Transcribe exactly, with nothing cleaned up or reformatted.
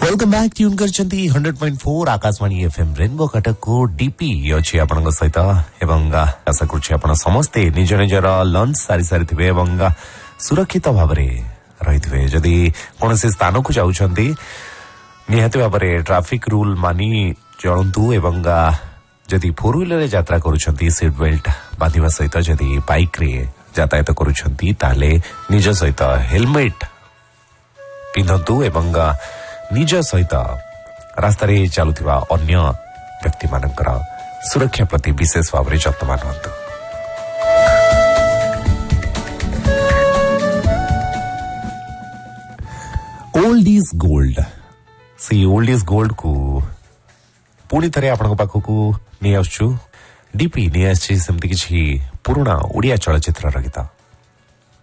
Welcome back tune करचंती hundred point four Akashvani FM rainbow Cuttack को DP अछि आपनक सहित एवं आशा करूछि आपण समस्ते निज निजर लंच सारी सारी थिबे एवं सुरक्षित भाबरे रहिथिबे। जदि कोनसे स्थान को जाउछंती निहाती भाबरे ट्रैफिक रूल मानी चलंतु एवं जदि फोर व्हीलर यात्रा करूछंती सीट बेल्ट बांधिबा सहित जदि बाइक रे यातायात करूछंती ताले निज सहित हेलमेट पिंधंतु एवं निज सहित रास्ता रे चलुथिबा अन्य व्यक्ति मानकर सुरक्षा प्रति विशेष भाव में जत्नवान हुंतु। ओल्ड इज गोल्ड से ओल्ड इज गोल्ड को पुणी थरे आपन पाखकू नहीं आसछु डीपी नहीं आछि सेमति किछि पुराना ओडिया चलचित्र गीत।